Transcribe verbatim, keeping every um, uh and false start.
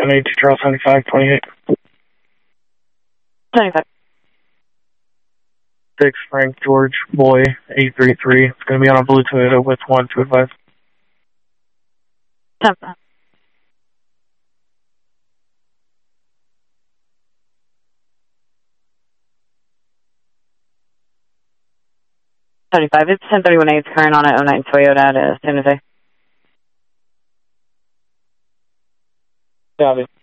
ten eight to Charles seventy-five, twenty-eight. seventy-five. six, Frank George Boy, eight three three. It's going to be on a blue Toyota with one to advise. ten. seventy-five. It's ten thirty-one A. It's current on an oh nine Toyota to San Jose. Copy.